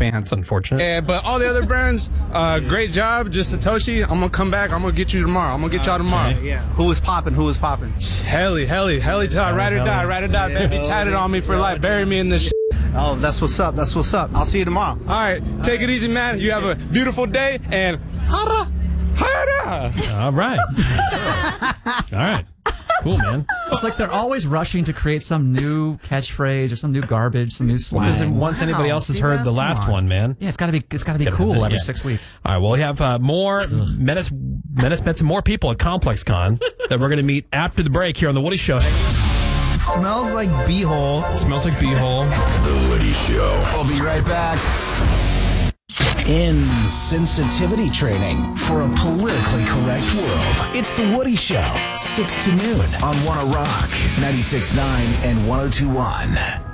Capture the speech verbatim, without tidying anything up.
pants. That's unfortunate. Yeah, but all the other brands, uh, great job. Just Satoshi, I'm gonna come back. I'm gonna get you tomorrow. I'm gonna get y'all tomorrow. Okay. Yeah. Who was popping? Who was popping? Helly, helly, helly, tie, ride or die, ride or die, baby. Tatted on me for life. Bury me in this shit. Oh, that's what's up. That's what's up. I'll see you tomorrow. All right, take it easy, man. You have a beautiful day, and hara, hara. All right. All right. Cool, man. It's like they're always rushing to create some new catchphrase or some new garbage, some new slang. Because once Wow. anybody else has See, heard that's the last come on. one, man. Yeah, it's got to be it's got to be Gotta cool have it, every yeah. six weeks. All right, well, we have uh, more Menace, Menace met some more people at Complex Con that we're going to meet after the break here on The Woody Show. Smells like beehole. It smells like beehole. The Woody Show. We'll be right back. Insensitivity training for a politically correct world. It's The Woody Show, six to noon on Wanna Rock, ninety-six point nine and one oh two point one.